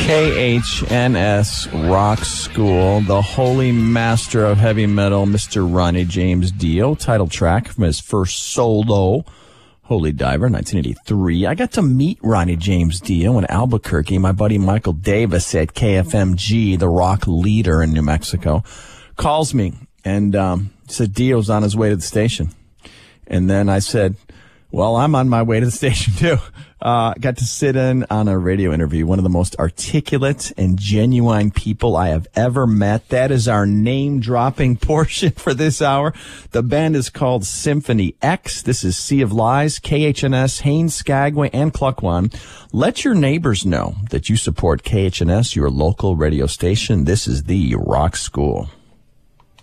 KHNS Rock School, the holy master of heavy metal, Mr. Ronnie James Dio, title track from his first solo, Holy Diver, 1983. I got to meet Ronnie James Dio in Albuquerque. My buddy Michael Davis at KFMG, the rock leader in New Mexico, calls me and said Dio's on his way to the station. And then I said, well, I'm on my way to the station too. Got to sit in on a radio interview. One of the most articulate and genuine people I have ever met. That is our name-dropping portion for this hour. The band is called Symphony X. This is Sea of Lies, KHNS, Haines, Skagway, and Klukwan. Let your neighbors know that you support KHNS, your local radio station. This is the Rock School.